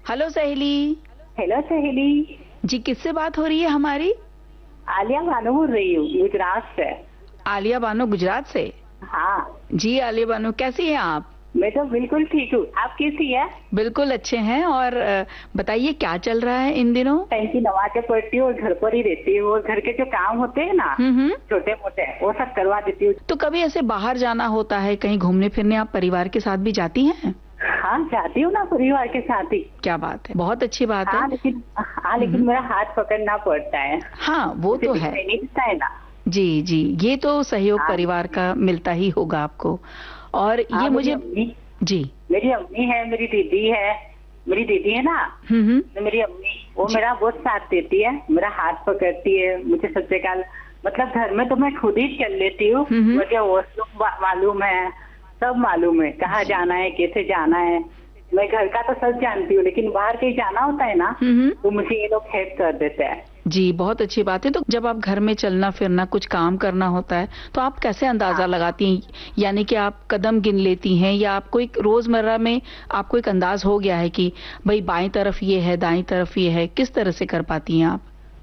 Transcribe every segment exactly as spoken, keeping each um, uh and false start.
Hello सहेली। Hello सहेली जी, किससे बात हो रही है हमारी? आलिया बानो बोल रही हूँ, गुजरात से। आलिया बानो, गुजरात से? हाँ जी आलिया बानो, कैसी हैं आप? मैं तो बिल्कुल ठीक हूँ, आप कैसी है? बिल्कुल अच्छे हैं। और अ, बताइए क्या चल रहा है इन दिनों? टाइम की नमाज़ें पढ़ती हूँ और घर पर ही रहती हूँ, और घर के जो काम होते हैं ना हम्म। छोटे मोटे, वो सब करवा देती हूँ। तो कभी ऐसे बाहर जाना होता है, कहीं घूमने फिरने आप परिवार के साथ भी जाती हैं? हाँ जाती हूँ ना, परिवार के साथ ही। क्या बात है, बहुत अच्छी बात हाँ है। लेकिन हाँ लेकिन मेरा हाथ पकड़ना पड़ता है। हाँ वो तो है। नहीं दिखता है ना। जी जी, ये तो सहयोग हाँ, परिवार का मिलता ही होगा आपको। और हाँ, ये मेरी मुझे अम्मी जी मेरी अम्मी है, मेरी दीदी है। मेरी दीदी है ना, हम्म हम्म तो मेरी अम्मी वो मेरा बहुत साथ देती है, मेरा हाथ पकड़ती है। मुझे सच्चे काल मतलब घर में तो मैं खुद ही चल लेती हूँ, हम्म। मुझे वॉशरूम मालूम है, सब मालूम है, कहाँ जाना है, कैसे जाना है। मैं घर का तो सब जानती हूँ, लेकिन बाहर कहीं जाना होता है ना हम्म। तो मुझे ये लोग हेल्प कर देते हैं। जी, बहुत अच्छी बात है। तो जब आप घर में चलना फिरना कुछ काम करना होता है तो आप कैसे अंदाजा हाँ। लगाती हैं? यानी कि आप कदम गिन लेती हैं या आपको एक रोजमर्रा में आपको एक अंदाज हो गया है कि भाई बाईं तरफ ये है, दाईं तरफ ये है? किस तरह से कर पाती हैं आप?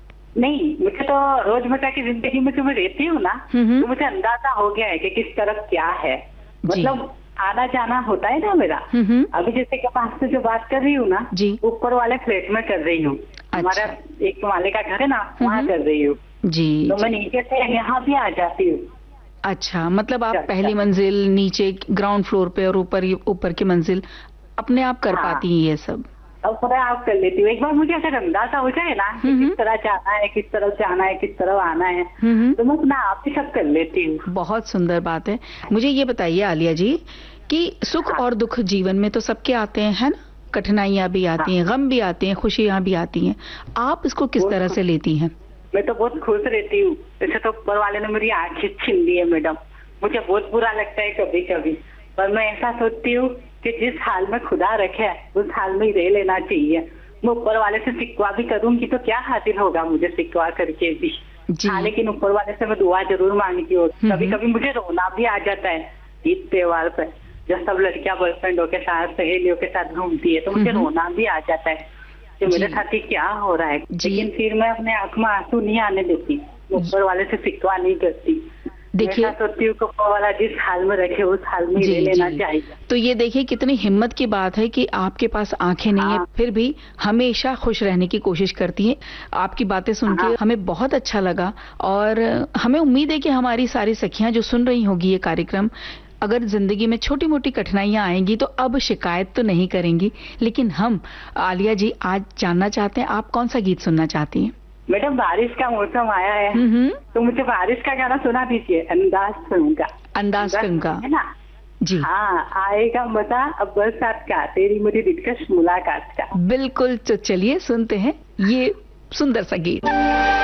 नहीं, मुझे तो रोजमर्रा की जिंदगी में जो मैं रहती हूँ ना, हम्म। तो मुझे अंदाजा हो गया है कि किस तरफ क्या है। जी। मतलब आना जाना होता है ना मेरा। हम्म। अभी जैसे कि मैं आपसे जो बात कर रही हूँ ना, जी। ऊपर वाले फ्लैट में कर रही हूँ। हमारा एक माले का घर है ना, वहाँ कर रही हूँ। जी तो मैं जी। नीचे से यहाँ भी आ जाती हूँ। अच्छा, मतलब आप अच्छा। पहली मंजिल, नीचे ग्राउंड फ्लोर पे और ऊपर ऊपर की मंजिल अपने आप कर हाँ। पाती हैं ये सब? अब पूरा आप कर लेती हूँ। एक बार मुझे अगर अंदाजा हो जाए ना कि हम्म। किस तरह जाना है, किस तरफ जाना है, किस तरफ आना है, हम्म। तो मैं अपना आप ही सब कर लेती हूँ। बहुत सुंदर बात है। मुझे ये बताइए आलिया जी कि सुख हाँ। और दुख जीवन में तो सबके आते हैं, है ना? कठिनाइयां भी आती हाँ। हैं, गम भी आते हैं, खुशियां भी आती हैं। आप इसको किस तरह से लेती हैं? मैं तो बहुत खुश रहती हूँ। वैसे तो ऊपर वाले ने मेरी आंखें छीन ली है मैडम, मुझे बहुत बुरा लगता है कभी कभी, पर मैं ऐसा सोचती हूँ कि जिस हाल में खुदा रखे है उस हाल में ही रह लेना चाहिए। मैं ऊपर वाले से सिकवा भी करूंगी तो क्या हासिल होगा मुझे सिकवा करके भी। हाँ लेकिन ऊपर वाले से मैं दुआ जरूर मांगती हूँ। कभी कभी मुझे रोना भी आ जाता है ईद त्योहार पे, जब सब लड़कियां बॉयफ्रेंडों के साथ, सहेलियों के साथ घूमती है, तो मुझे रोना भी आ जाता है कि मेरे साथ ही क्या हो रहा है। लेकिन फिर मैं अपने आंख में आंसू नहीं आने देती, ऊपर वाले से शिकवा नहीं करती। देखिए, सोचती हूँ कि ऊपर वाला जिस हाल में रखे उस हाल में रह लेना चाहिए। तो ये देखिए कितनी हिम्मत की बात है कि आपके पास आंखें नहीं है, फिर भी हमेशा खुश रहने की कोशिश करती हैं। आपकी बातें सुन के हमें बहुत अच्छा लगा, और हमें उम्मीद है कि हमारी सारी सखियां जो सुन रही होगी ये कार्यक्रम, अगर जिंदगी में छोटी मोटी कठिनाइयां आएंगी तो अब शिकायत तो नहीं करेंगी। लेकिन हम आलिया जी आज जानना चाहते हैं, आप कौन सा गीत सुनना चाहती हैं? मैडम बारिश का मौसम आया है तो मुझे बारिश का गाना सुना दीजिए, अंदाज फिल्म का। अंदाज फिल्म का है ना जी। हाँ, आएगा मजा अब बरसात का, तेरी मेरी दिलकश मुलाकात का। बिल्कुल, तो चलिए सुनते हैं ये सुंदर सा गीत।